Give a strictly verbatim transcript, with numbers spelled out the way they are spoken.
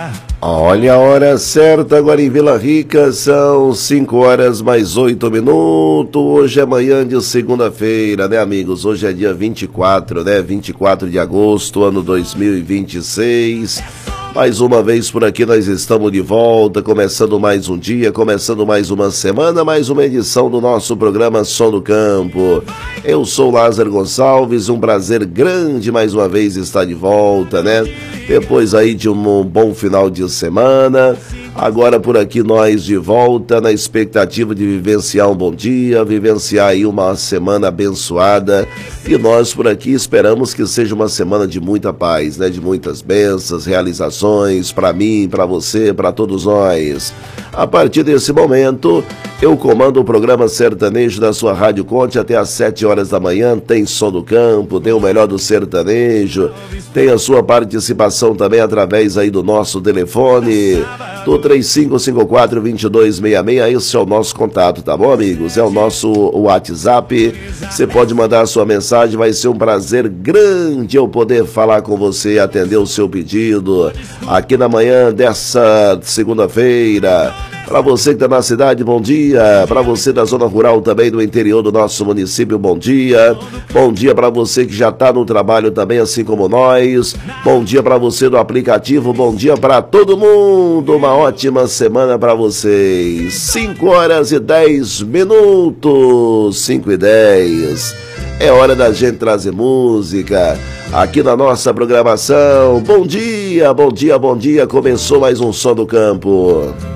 Olha a hora certa agora em Vila Rica, são cinco horas mais oito minutos. Hoje é manhã de segunda-feira, né, amigos? Hoje é dia vinte e quatro, né? vinte e quatro de agosto, ano dois mil e vinte e seis. Mais uma vez por aqui nós estamos de volta, começando mais um dia, começando mais uma semana, mais uma edição do nosso programa Som do Campo. Eu sou Lázaro Gonçalves, um prazer grande mais uma vez estar de volta, né? Depois aí de um bom final de semana, agora por aqui nós de volta na expectativa de vivenciar um bom dia, vivenciar aí uma semana abençoada, e nós por aqui esperamos que seja uma semana de muita paz, né? De muitas bênçãos, realizações para mim, para você, para todos nós. A partir desse momento, eu comando o programa sertanejo da sua Rádio Conte até às sete horas da manhã. Tem Som do Campo, tem o melhor do sertanejo, tem a sua participação também através aí do nosso telefone, do três cinco cinco quatro, dois dois seis seis. Esse é o nosso contato, tá bom, amigos? É o nosso WhatsApp. Você pode mandar a sua mensagem, vai ser um prazer grande eu poder falar com você, atender o seu pedido aqui na manhã dessa segunda-feira. Para você que está na cidade, bom dia. Para você da zona rural também, do interior do nosso município, bom dia. Bom dia para você que já está no trabalho também, assim como nós. Bom dia para você do aplicativo, bom dia para todo mundo. Uma ótima semana para vocês. cinco horas e dez minutos, cinco e dez. É hora da gente trazer música aqui na nossa programação. Bom dia, bom dia, bom dia. Começou mais um Som do Campo.